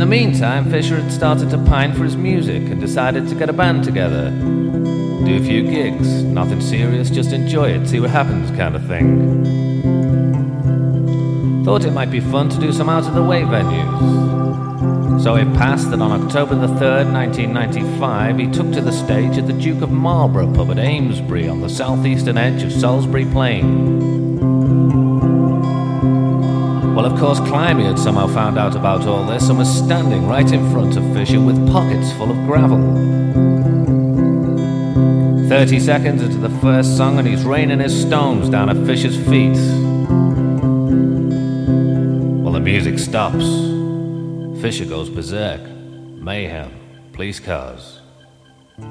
meantime, Fisher had started to pine for his music and decided to get a band together. Do a few gigs, nothing serious, just enjoy it, see what happens kind of thing. Thought it might be fun to do some out-of-the-way venues. So it passed that on October the 3rd, 1995, he took to the stage at the Duke of Marlborough pub at Amesbury on the southeastern edge of Salisbury Plain. Well, of course, Climby had somehow found out about all this and was standing right in front of Fisher with pockets full of gravel. 30 seconds into the first song and he's raining his stones down at Fisher's feet. Well, the music stops. Fisher goes berserk. Mayhem. Police cars.